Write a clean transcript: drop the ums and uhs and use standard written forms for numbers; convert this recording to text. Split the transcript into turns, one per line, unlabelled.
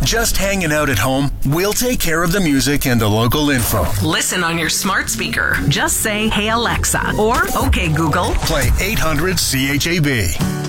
Just hanging out at home? We'll take care of the music and the local info.
Listen on your smart speaker. Just say, "Hey Alexa," or "Okay Google."
Play 800 CHAB.